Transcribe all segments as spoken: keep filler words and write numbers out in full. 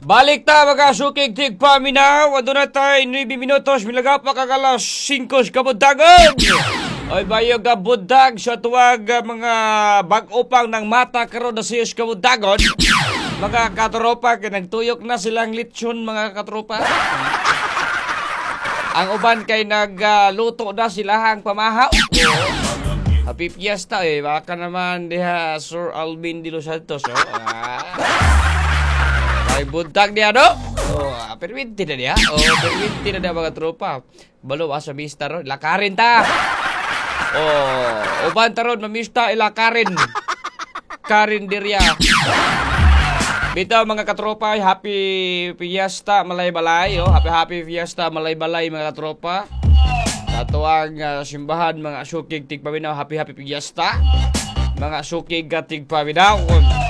Balik ta mga sukig tig paminaw. Ado na tayo nueve minutos milaga pa kagalas singko kabuntagon. Oy bayo ka bundag sa tuwag uh, mga bag-upang ng mata karon na siyos kabuntagon. Mga katropa kay nagtuyok na silang litsyon mga katropa. Ang uban kay nagluto uh, na silahang pamahaw. Happy Fiesta eh. Baka naman diha Sir Alvin de los Santos. Oh. Ah. May buntag niya, no? Oh, perminti na niya. Oh, perminti na niya mga tropa. Balo, asa mista ron. Lakarin ta. Oh, uban taron, mamista, ilakarin. Karin dirya. Bitaw mga katropa, happy fiesta, malay-balay. Oh, happy happy fiesta, malay-balay mga katropa. Sa tuwang uh, simbahan, mga sukig tigpaminaw, happy happy fiesta. Mga sukig tigpaminaw.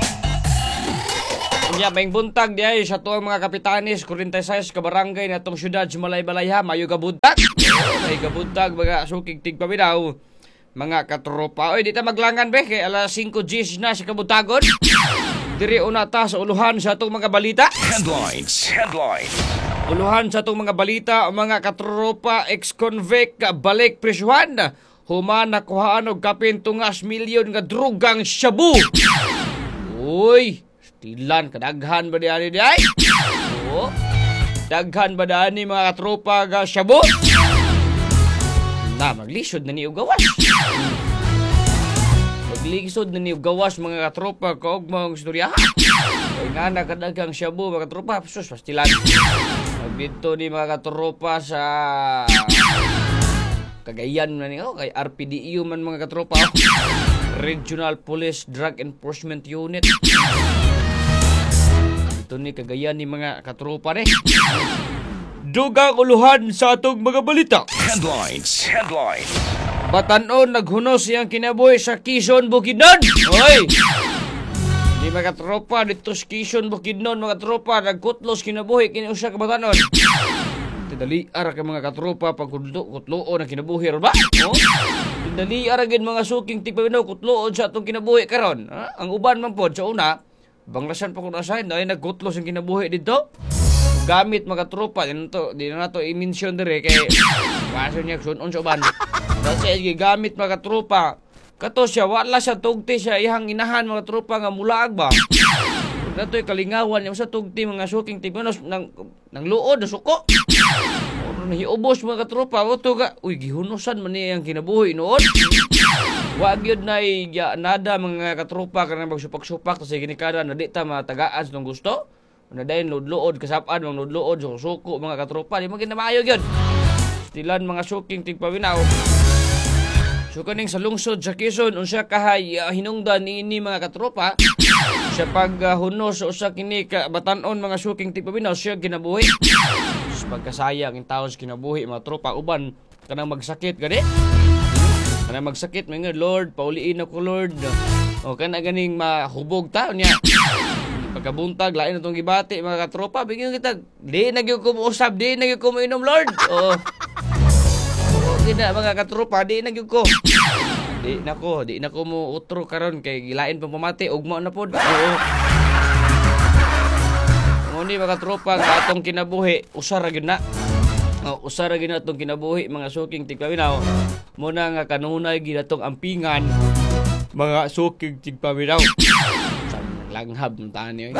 Unya maing buntag di ay sa tuwang mga kapitanis forty-six ka barangay na tong syudad sa Malay-Balay ha, mayo ka buntag. May ka buntag mga sukig tigpaminaw. Mga katropa, oy di ta maglangan be kay alas five Gs na sa kabuntagon. Diri una ta sa uluhan sa atong mga balita. Headlines, headlines. Uluhan sa itong mga balita, mga katropa, ex-convict, balik presyuhan. Human nakuhaan og kapin tungas milyon nga drugang shabu. Uy, stilan, kadaghan ba diyan di ay? Oo, daghan ba diyan ni mga katropa nga shabu? Na, maglisod na niyo gawas. Maglisod na niyo gawas mga katropa, kaog mong istorya. Ay nga na kadagang shabu mga katropa, sus, pastilan. Dito ni mga katropa sa Cagayan na niyo, kay R P D U man mga katropa. Regional Police Drug Enforcement Unit. Dito ni Cagayan ni mga katropa ni. Dugang uluhan sa atong mga balita. Headlines, headlines. Batanon naghunos siyang kinabuhi sa Quezon, Bukidnon. Oy! Di mga tropa dito sa Quezon, Bukidnon, mga tropa nagkutlos kinabuhi kini usa ka batanon. Tidali ara ka mga katropa pag kutlo na kinabuhi ra ba? Oh? Tidali ara gid mga suking tigpaminaw kutloon sa atong kinabuhi karon. Ha? Ang uban man pod sa una, banglasan pa kun asahin na nagkutlos ang kinabuhi dito. Gamit mga tropa dito, di na nato i-mention dire kay kaso niya sunon sa uban. Kasi gamit mga tropa. Kato siya, wala siya tugti siya, ihang inahan mga tropa nga mulaag ba? Nato'y kalingawan yung sa tugti mga suking tigmanos ng, ng luod, ng suko. O nahiubos mga tropa, o to ka, uy, gihunusan man niya yung kinabuhi noon. Wag yun na iya, nada mga katropa ka na magsupak-supak, kasi ginikada na di ta matagaan sa gusto. Na dahil lud-luod, kasapaan, mga lud-luod, suko, mga katropa, di maging namayog yun. Stilan mga suking tigpawinaw. So kaning sa lungsod sa Quezon unsa kahay uh, hinungdan niini mga katropa sa paghunos uh, usa kini ka batan-on mga suking tigpaminaw siya kinabuhi. Sa pagkasayang in taon sa kinabuhi mga tropa uban kanang magsakit gani. Kanang magsakit mga Lord pauliin ako Lord. O kana ganing mahubog ta niya. Pagkabuntag lain atong gibati mga katropa bigyan kita di na gyud ko usab di na gyud ko mainom Lord. Oh. Na mga katropa di na gyud ko di na ko di na ko mo utro karon kay gilain pa pamati ugma na pod. Oo ngoni mga katropa nga atong kinabuhi usar ra gyud na. Oh, usar ra gyud na atong kinabuhi mga suking tigpaminaw mo na nga kanunay gid atong ampingan mga suking tigpaminaw sa langhab ng tani.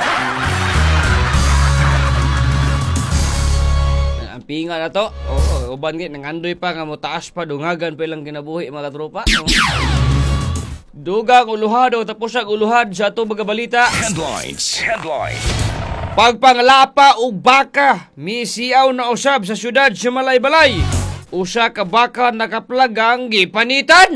Pinga na to. Oo, uban gid nangandoy pa nga mo taas pa dungagan pa ilang kinabuhi mga tropa. Oh. Dugang uluhad o tapos ang uluhad sa ato mga balita. Headlines, headlines. Pagpanglapa og baka misiaw na usab sa syudad sa Malay-Balay. Usa ka baka nakaplagang gipanitan.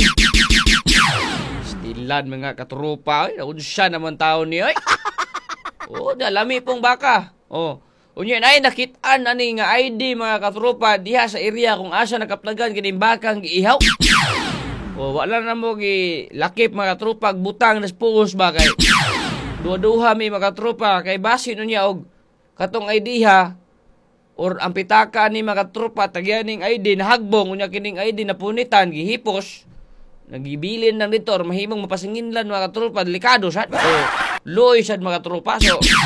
Stilan mga katropa, ay unsa naman taon ni ay. Oh, dalami pong baka. Oh. Unya na ay nakitaan ani nga I D mga katropa diha sa area kung asa nakaplagan kining bakang giihaw. O wala na mo gi lakip mga katropa butang nas puos ba kay duha-duha mi mga katropa kay base niya og katong I D ha or ang pitaka ni mga katropa tagyaning I D nahagbong unya kining I D napunitan gihipos nagibilin lang dito or mahimong mapasinginlan mga katropa delikado sad. O loy sad mga katropa so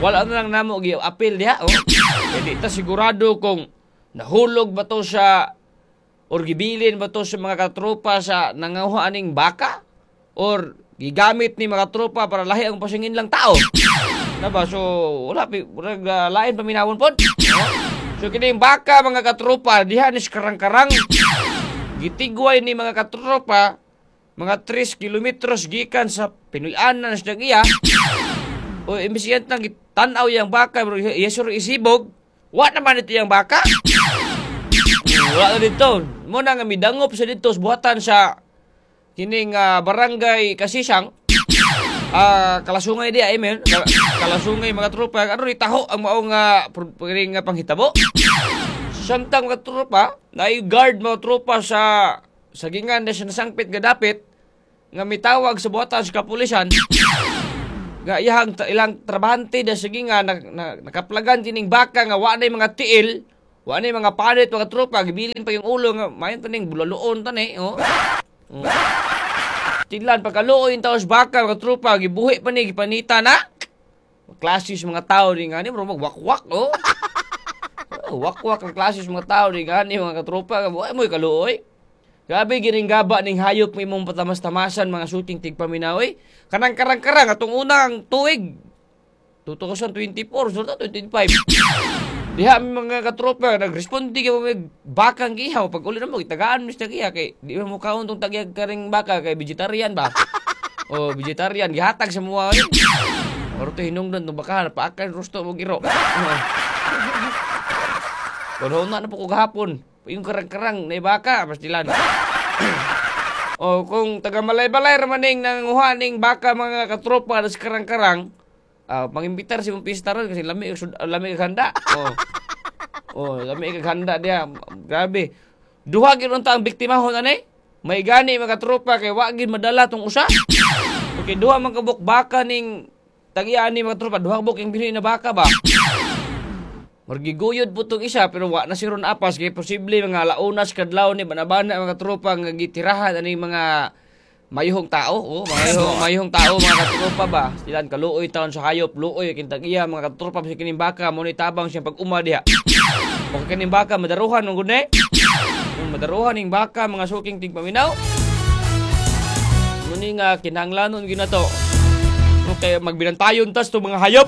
Wala na lang namo gi-appeal diha, oh. Hindi ta sigurado kung nahulog ba to sa or gibilin ba to sa mga katropa sa nangahuha aning baka or gigamit ni mga tropa para lahi ang pasingin lang tao. Na ba? So, wala, wala uh, lain paminawon pod. No? So, kini baka mga katropa, diha ni karang-karang. Gitigway ni mga katropa, mga three kilometros gikan sa Pinuyanan sa iya. O, imbis yan tang tanaw yung baka, yesur isibog, wa naman ito yung baka. Wala na dito. Muna nga midangop sa dito, buhatan sa kining uh, barangay Kasisang. Ah, uh, kalasungay di ay men. Kalasungay mga tropa, ano ri taho ang mao nga uh, panghitabo. Samtang mga tropa, naay guard mga tropa sa sagingan na siya nasangpit nga dapit nga mitawag sa buhatan sa kapulisan. Nga iyang ilang trabahante da sagingan na, na, nakaplagan kining baka nga wa nay mga tiil, wa nay mga panit mga tropa, gibilin pa yung ulo nga mayon taning bulaloon tani, oh. Oh. Tilan pagkaluoy yung taos baka mga trupa gibuhi pa ni gipanita na klases mga tao rin nga ni bro magwakwak oh. Oh wakwak ang klases mga tao rin nga ni mga katrupa ay mo kaluoy grabe gining gaba ning hayop mo imong patamas-tamasan mga shooting tig paminaw kanang karang-karang atong unang tuig twenty twenty-four so twenty twenty-five diha mga katropa nagrespondi ka mga bakang gihaw pag uli na mo itagaan mo sa giha kay di mo kaon tong tagyag karing baka kay vegetarian ba o vegetarian gihatag sa mga ni orto hinungdan tong baka paakan rosto mo giro kuno na na po ko gahapon yung karang-karang na baka pastilan o kung taga malay-balay ramaning nanguha ning baka mga katropa sa karang-karang Uh, pangimbitar si mong pistaran kasi lami lami kaganda. Oh. Oh, lami kaganda dia. Grabe. Duha gyud unta ang biktima ho ani. May gani mga tropa kay wa gyud madala tong usa. Okay, duha man kabuk baka ning tagiani mga tropa, duha buk yung binhi na baka ba. Margiguyod po tong isa pero wa na siron apas kay posible mga launas kadlaw ni banabana mga tropa nga gitirahan ani mga mayuhong tao, oh, mayuhong, mayuhong tao, mga katropa ba? Silan kaluoy taon sa hayop, luoy, kintag iya, mga katropa, sa kining baka, muna tabang siya pag umadiha. O kining baka, madaruhan, nung gune? Nung madaruhan, yung baka, mga suking tigpaminaw. Muna nga, kinanglanon, gina to. Okay, magbinantayon tas to mga hayop.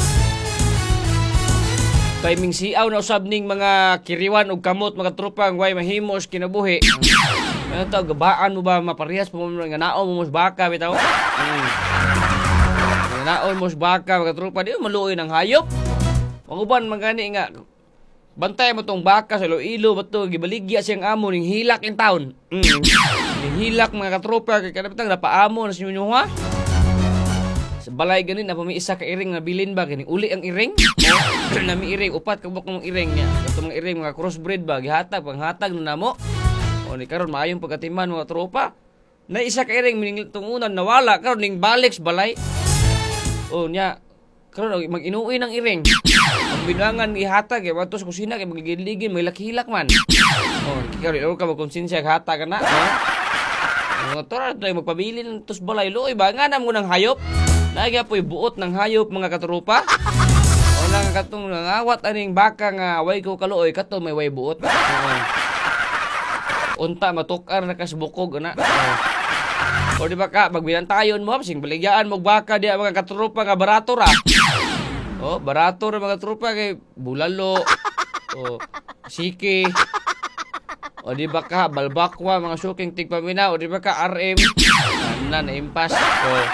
Kay ming siaw na usab ning mga kiriwan o kamot, mga tropa, ang way mahimos, kinabuhi. Ano to, gabaan mo ba, maparehas mo nga naon mo mas baka, bitaw? Hmm. Nga naon mo mas baka, mga tropa, di mo maluoy ng hayop. Maguban, magani nga, bantay mo tong baka sa Iloilo, bato, gibaligya siyang amo, ning hilak in town. Hmm. Ning hilak, mga katropa, kaya kanapitang napaamo na sinyo nyo, ha? Sa balay ganin, na pami isa ka iring na bilin ba, kining uli ang iring? O, nami iring, upat kabuk ng iring niya. Ito mga iring, mga crossbreed ba, gihatag, panghatag na namo. O ni karon maayong pagkatiman mga tropa. Na isa ka iring mining tungunan nawala karon ning balik sa balay. O nya karon mag-inuoy ng iring. Ang binangan ihatag kay batos kusina kay magigiligin may lakhilak man. O karon ka magkonsensya hatag kana. O tora toy magpabili ng tos balay loy ba nga mo ng hayop. Nagya po'y buot ng hayop mga katropa. O nang katong nangawat aning baka nga way ko kaluoy kato may way buot. O unta matukar na kasbukog ana. Oh. O di ba ka magbinantayon mo sing baligyaan mo baka di mga katropa nga barato ra. Oh, barato ra mga tropa kay bulalo. O siki. O di ba ka balbakwa mga suking tigpamina o di ba ka R M. Ana na impas. Oh.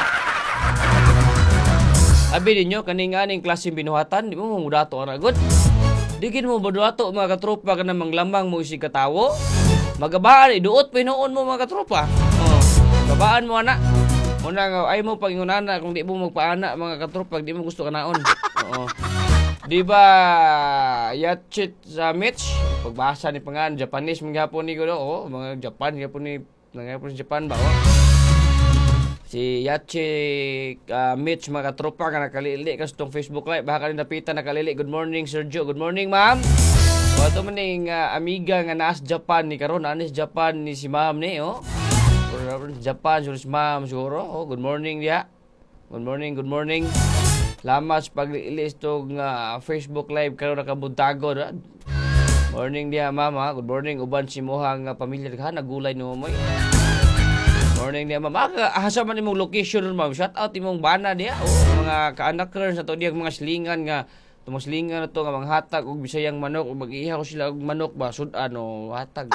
Abi ninyo kaning aning klaseng binuhatan di mo mudato ra gud. Digin mo baduato mga katropa kana manglamang mo isig katawo. Magabaan, iduot pinuon mo mga katropa. Oh, babaan mo ana. Una nga ay mo pangingunana kung di mo magpaana mga katropa, di mo gusto kanaon. Oo. Di ba Yachit sa Mitch? Pagbasa ni pangan Japanese mga hapon ni ko oh, mga Japan hapon ni mga hapon sa Japan ba oh. Si Yachi uh, Mitch mga katropa ka nakalili kas tong Facebook live baka ni napita nakalili. Good morning Sergio. Good morning ma'am. O ito man yung uh, amiga nga naas Japan ni karon anis Japan ni si ma'am ni oh. Japan siguro si ma'am siguro. Oh, good morning dia. Good morning, good morning. Lamas pag-release tong ah, Facebook Live karon nakabuntagon. ah. Morning dia mama, good morning uban si mohang uh, pamilya ka nagulay no mo. Morning dia mama, Aga, asa man imong location ron ma'am. Shout out imong bana dia. O mga kaanak ron sa to diag mga slingan nga tumong slingan na to nga mga hatag og bisayang manok ug mag-ihaw sila og manok ba sudan o hatag.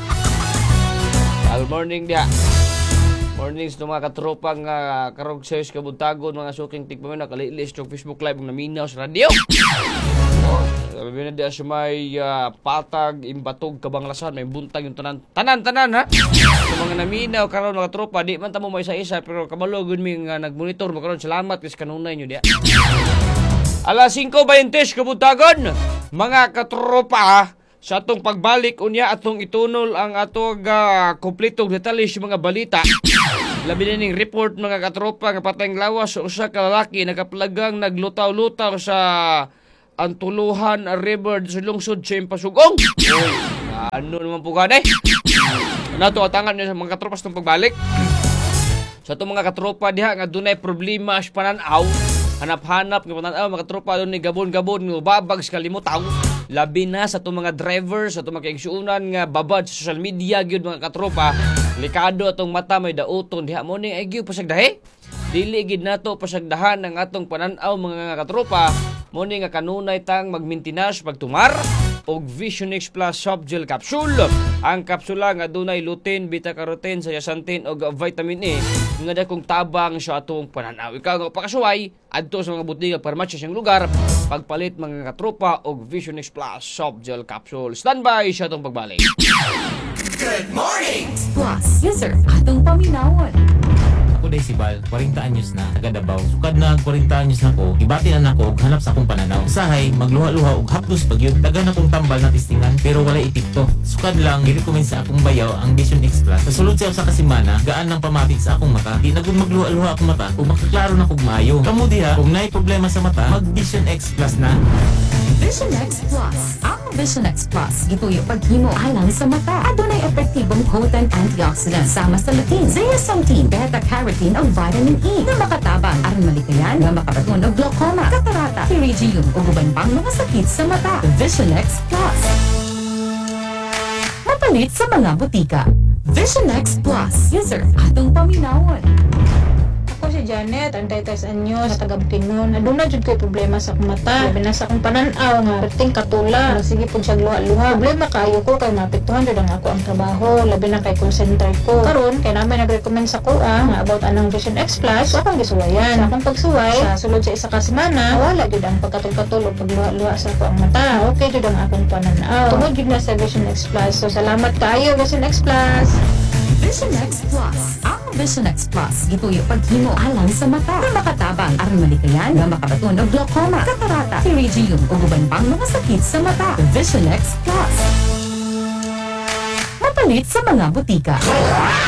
Good morning dia. Mornings to mga katropang uh, karog sayos kabuntagon mga suking tigpamin nakalilis ng Facebook Live ng naminaw sa radio. Sabi na diya siya may uh, patag, imbatog, kabanglasan, may buntag yung tanan. Tanan, tanan ha? Sa mga naminaw karon mga tropa, di man tamo may isa-isa pero kabalogon mi nga nagmonitor mo karon. Salamat kasi kanunay nyo diya. Alas singko twenty kabuntagon, mga katropa sa atong pagbalik unya atong itunol ang atong uh, kompletong detalye sa mga balita. Labi na ning report mga katropa nga patayng lawas sa usa ka lalaki nakaplagang naglutaw-lutaw sa Antuluhan River sa lungsod sa Impasugong. Oy, ano naman po ganay? Nato atangan niya sa mga katropa sa pagbalik. Sa itong mga katropa diha nga dunay problema sa pananaw, hanap-hanap ng pananaw mga katropa doon ni gabon-gabon ng babag sa kalimutaw. Labi na sa itong mga drivers, sa itong mga kaigsuunan nga babad sa social media gyud mga katropa. Likado atong mata may dauton diha mo ning ay gyud pasagdahe. Dili gid nato pasagdahan ang atong pananaw mga katropa. Mo ni nga kanunay tang magmintinas pagtumar og Vision X Plus Soft Gel Capsule. Ang kapsula nga dunay lutein, beta-carotene, zeaxanthin og vitamin E nga dakong tabang sa atong pananaw. Ikaw nga pakasuway adto sa mga butika parmasya siyang lugar pagpalit mga katropa og Vision X Plus Soft Gel Capsule. Standby sa atong pagbalik. Good morning! Plus, user, atong paminawon. Ako day si Bal, forty anyos na, taga Davao. Sukad na forty anyos na ko, ibati na nako og hanap sa akong pananaw. Usahay, magluha-luha og haplos pagyud. Taga na kong tambal na tistingan, pero wala itikto. Sukad lang, i-recommend sa akong bayaw ang Vision X Plus. Sa sulod siya sa kasimana, gaan ng pamatik sa akong mata. Di na gud magluha-luha akong mata, o makaklaro na kog maayo. Kamu diha, kung naay problema sa mata, mag Vision X Plus na. Vision X Plus. Ang Vision X Plus, gituyo paghimo alang sa mata. Adunay epektibong potent antioxidant sama sa lutein, zeaxanthin, beta-carotene ug vitamin E na makatabang aron malikayan nga makabaton og glaucoma, katarata, pterygium ug uban pang mga sakit sa mata. Vision X Plus. Mapalit sa mga butika. Vision X Plus. User, atong paminawon. Ako si Janet, thirty-three anyos, taga Bukidnon. Aduna jud ko'y problema sa akong mata. Labi na sa akong pananaw nga perting katula. Sige pud siya luha-luha. Problema kayo ko kay mapektuhan jud ang ako ang trabaho. Labi na kay concentrate ko. Karon kay namin nag-recommend sa kuha nga about anang Vision X Plus. So akong gisuwayan. Sa akong pagsuway, sa sulod sa isa ka semana, wala jud ang pagkatul-katul o pagluha-luha sa ako ang mata. Okay jud ang akong pananaw. Tungod jud na sa Vision X Plus. So salamat kayo Vision X Plus. Vision X Plus. Ang Vision X Plus, gituyo paghimo alang sa mata na makatabang aron malikayan nga makabaton og glaucoma, katarata, pterygium ug uban pang mga sakit sa mata. Vision X Plus. Mapalit sa mga butika.